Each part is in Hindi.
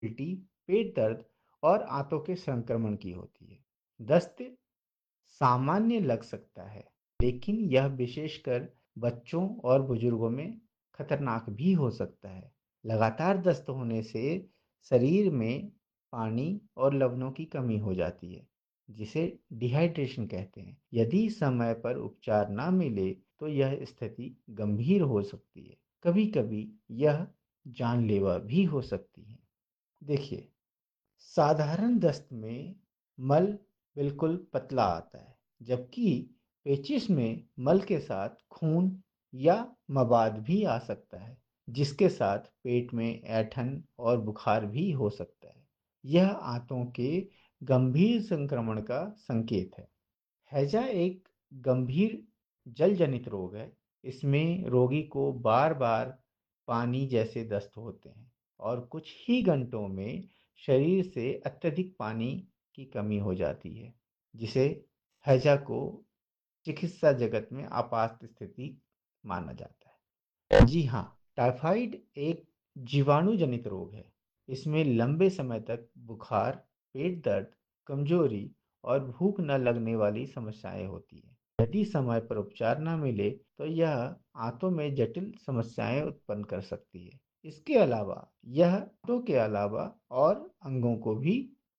उल्टी, पेट दर्द और आंतों के संक्रमण की होती है। दस्त सामान्य लग सकता है, लेकिन यह विशेषकर बच्चों और बुजुर्गों में खतरनाक भी हो सकता है। लगातार दस्त होने से शरीर में पानी और लवणों की कमी हो जाती है, जिसे डिहाइड्रेशन कहते हैं। यदि समय पर उपचार ना मिले, तो यह स्थिति गंभीर हो सकती है। कभी-कभी यह जानलेवा भी हो सकती है। देखिए, साधारण दस्त में मल बिल्कुल पतला आता है, जबकि पेचिश में मल के साथ खून या मवाद भी आ सकता है, जिसके साथ पेट में ऐंठन और बुखार भी हो सकता है। यह आंतों के गंभीर संक्रमण का संकेत है। हैजा एक गंभीर जल जनित रोग है। इसमें रोगी को बार बार पानी जैसे दस्त होते हैं और कुछ ही घंटों में शरीर से अत्यधिक पानी की कमी हो जाती है, जिसे हैजा को चिकित्सा जगत में आपात स्थिति माना जाता है। जी हाँ, टाइफाइड एक जीवाणु जनित रोग है। इसमें लंबे समय तक बुखार, पेट दर्द, कमजोरी और भूख न लगने वाली समस्याएं होती हैं। यदि समय पर उपचार न मिले, तो यह आंतों में जटिल समस्याएं उत्पन्न कर सकती है। इसके अलावा यह आंतों के अलावा और अंगों को भी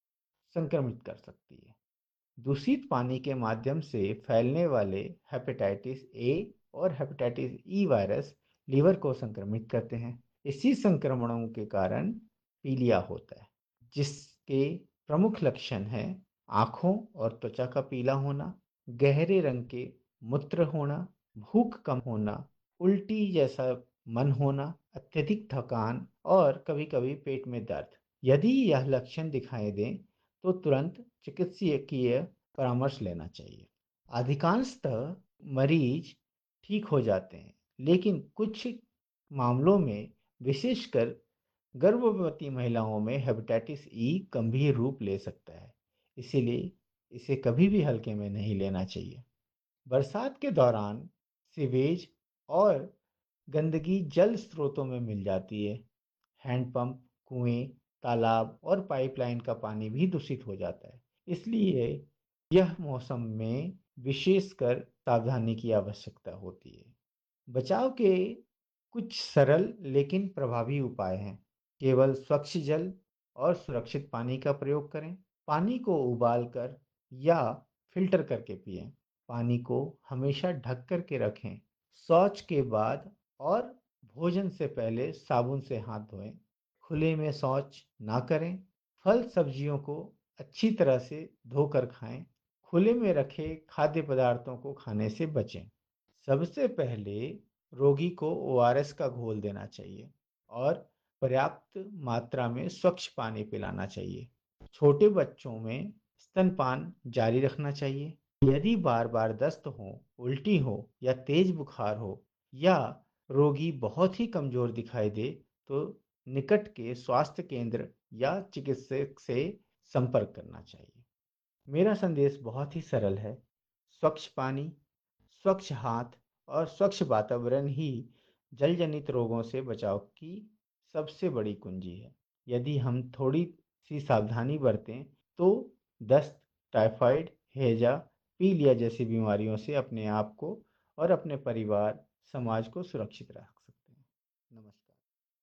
संक्रमित कर सकती है। दूषित पानी के माध्यम से फैलने वाले हेपेटाइटिस ए और हेपेटाइटिस ई वायरस लीवर को संक्रमित करते हैं। इसी संक्रमणों के कारण पीलिया होता है, जिसके प्रमुख लक्षण हैं आँखों और त्वचा का पीला होना, गहरे रंग के मूत्र होना, भूख कम होना, उल्टी जैसा मन होना, अत्यधिक थकान और कभी-कभी पेट में दर्द। यदि यह लक्षण दिखाई दें, तो तुरंत चिकित्सकीय परामर्श लेना चाहिए। अधिकांशतः मरीज ठीक हो जाते हैं, लेकिन कुछ मामलों में, विशेषकर गर्भवती महिलाओं में, हेपेटाइटिस ई गंभीर रूप ले सकता है। इसीलिए इसे कभी भी हल्के में नहीं लेना चाहिए। बरसात के दौरान सीवेज और गंदगी जल स्रोतों में मिल जाती है। हैंडपंप, कुएं, तालाब और पाइपलाइन का पानी भी दूषित हो जाता है। इसलिए यह मौसम में विशेषकर सावधानी की आवश्यकता होती है। बचाव के कुछ सरल लेकिन प्रभावी उपाय हैं। केवल स्वच्छ जल और सुरक्षित पानी का प्रयोग करें। पानी को उबालकर या फिल्टर करके पिएं। पानी को हमेशा ढक कर के रखें। शौच के बाद और भोजन से पहले साबुन से हाथ धोएं। खुले में शौच ना करें। फल सब्जियों को अच्छी तरह से धोकर खाएं। खुले में रखे खाद्य पदार्थों को खाने से बचें। सबसे पहले रोगी को ओआरएस का घोल देना चाहिए और पर्याप्त मात्रा में स्वच्छ पानी पिलाना चाहिए। छोटे बच्चों में स्तनपान जारी रखना चाहिए। यदि बार बार दस्त हो, उल्टी हो या तेज बुखार हो या रोगी बहुत ही कमजोर दिखाई दे, तो निकट के स्वास्थ्य केंद्र या चिकित्सक से संपर्क करना चाहिए। मेरा संदेश बहुत ही सरल है। स्वच्छ पानी, स्वच्छ हाथ और स्वच्छ वातावरण ही जलजनित रोगों से बचाव की सबसे बड़ी कुंजी है। यदि हम थोड़ी सी सावधानी बरतें, तो दस्त, टाइफाइड, हैजा, पीलिया जैसी बीमारियों से अपने आप को और अपने परिवार, समाज को सुरक्षित रख सकते हैं। नमस्कार।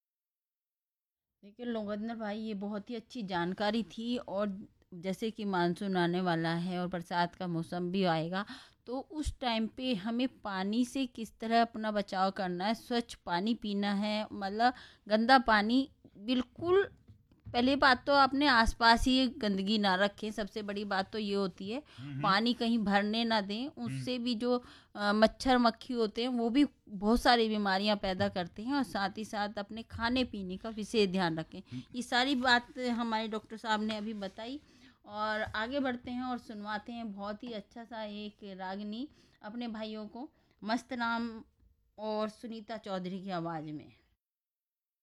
देखिए लोगेंद्र भाई, ये बहुत ही अच्छी जानकारी थी। और जैसे कि मानसून आने वाला है और बरसात का मौसम भी आएगा, तो उस टाइम पे हमें पानी से किस तरह अपना बचाव करना है। स्वच्छ पानी पीना है, मतलब गंदा पानी बिल्कुल। पहली बात तो आपने आसपास ही गंदगी ना रखें, सबसे बड़ी बात तो ये होती है। पानी कहीं भरने ना दें, उससे भी जो मच्छर मक्खी होते हैं वो भी बहुत सारी बीमारियां पैदा करते हैं। और साथ ही साथ अपने खाने पीने का विशेष ध्यान रखें। ये सारी बात हमारे डॉक्टर साहब ने अभी बताई। और आगे बढ़ते हैं और सुनवाते हैं बहुत ही अच्छा सा एक रागनी अपने भाइयों को, मस्त नाम और सुनीता चौधरी की आवाज़ में।